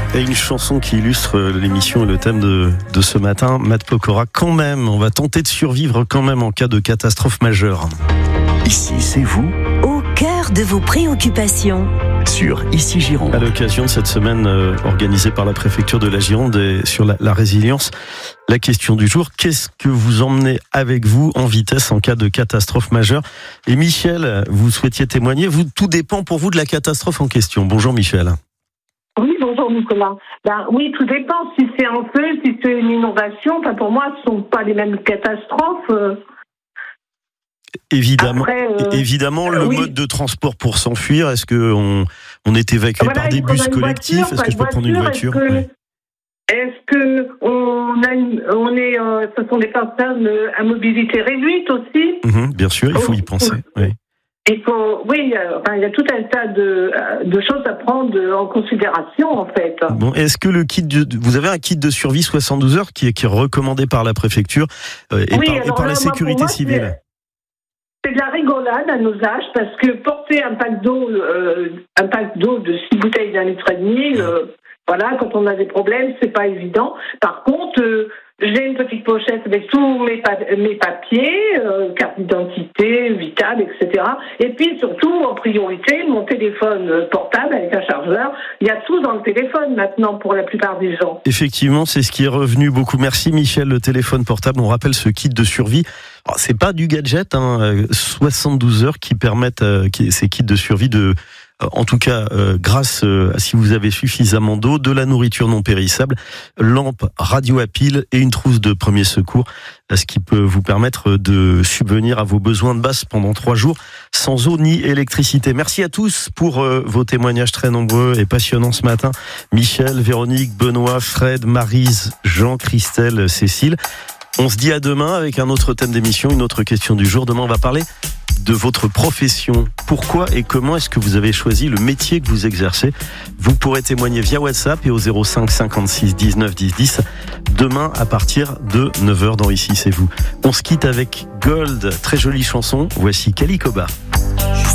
Et une chanson qui illustre l'émission et le thème de ce matin, Matt Pokora. Quand même, on va tenter de survivre quand même en cas de catastrophe majeure. Ici, c'est vous. Au cœur de vos préoccupations. Sur Ici Gironde. À l'occasion de cette semaine organisée par la préfecture de la Gironde et sur la résilience, la question du jour, qu'est-ce que vous emmenez avec vous en vitesse en cas de catastrophe majeure? Et Michel, vous souhaitiez témoigner. Tout dépend pour vous de la catastrophe en question. Bonjour Michel. Oui, bonjour Nicolas. Oui, tout dépend. Si c'est un feu, si c'est une inondation, pour moi, ce ne sont pas les mêmes catastrophes. Évidemment, Après, le oui. mode de transport pour s'enfuir, est-ce qu'on est évacué par des bus collectifs? Est-ce que je peux prendre une voiture? Est-ce que ce sont des personnes à mobilité réduite aussi? Bien sûr, il faut y penser. Oui. Il y a tout un tas de choses à prendre en considération, en fait. Bon, est-ce que vous avez un kit de survie 72 heures qui est recommandé par la préfecture et par la sécurité civile? C'est de la rigolade à nos âges, parce que porter un pack d'eau de 6 bouteilles d'1,5 litre, quand on a des problèmes, c'est pas évident. Par contre, j'ai une petite pochette avec tous mes papiers, carte d'identité, vitale, etc. Et puis surtout, en priorité, mon téléphone portable avec un chargeur. Il y a tout dans le téléphone maintenant pour la plupart des gens. Effectivement, c'est ce qui est revenu beaucoup. Merci Michel, le téléphone portable. On rappelle ce kit de survie. Alors, c'est pas du gadget, 72 heures qui permettent ces kits de survie en tout cas, grâce à si vous avez suffisamment d'eau, de la nourriture non périssable, lampe radio à pile et une trousse de premier secours, ce qui peut vous permettre de subvenir à vos besoins de base pendant 3 jours sans eau ni électricité. Merci à tous pour vos témoignages très nombreux et passionnants ce matin. Michel, Véronique, Benoît, Fred, Maryse, Jean, Christelle, Cécile. On se dit à demain avec un autre thème d'émission, une autre question du jour. Demain, on va parler de votre profession. Pourquoi et comment est-ce que vous avez choisi le métier que vous exercez? Vous pourrez témoigner via WhatsApp et au 05 56 19 10 10 demain à partir de 9h dans Ici c'est vous. On se quitte avec Gold, très jolie chanson. Voici Kalikoba.